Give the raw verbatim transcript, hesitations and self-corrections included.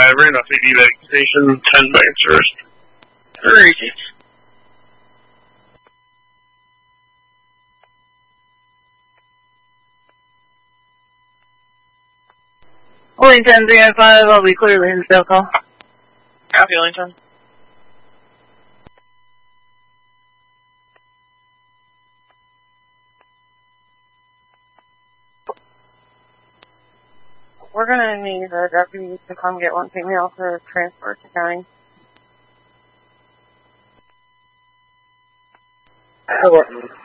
five, Randolph A D Station, ten seconds first. Crazy. Wellington three oh five, I'll be clearly in cell call. Copy, Wellington. We're gonna need a deputy to come get one female for transport to county. Four.